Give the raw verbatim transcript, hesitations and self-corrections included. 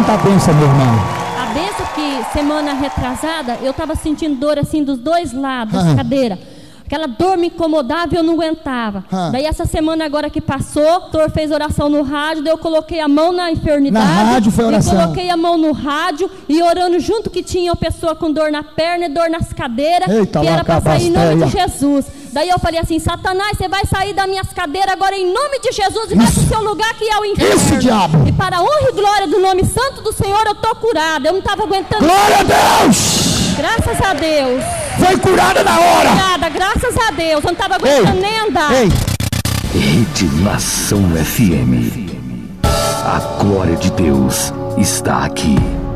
Conta a bênção, meu irmão. A benção que semana retrasada eu tava sentindo dor assim dos dois lados Ah. da cadeira. Aquela dor me incomodava e eu não aguentava. Ah. Daí essa semana agora que passou, o doutor fez oração no rádio, daí eu coloquei a mão na enfermidade. Na rádio foi oração. E coloquei a mão no rádio e orando junto que tinha uma pessoa com dor na perna e dor nas cadeiras. Eita, que era para sair em nome de lacabasteia. Jesus. Daí eu falei assim, Satanás, você vai sair das minhas cadeiras agora em nome de Jesus e vai pro seu lugar que é o inferno. Isso, diabo. E para a honra e glória do nome santo do Senhor, eu tô curada. Eu não estava aguentando. Glória a Deus! Graças a Deus. Foi curada na hora. Curada, graças a Deus. Eu não estava aguentando Ei, nem andar. Ei, Rede Nação F M. A glória de Deus está aqui.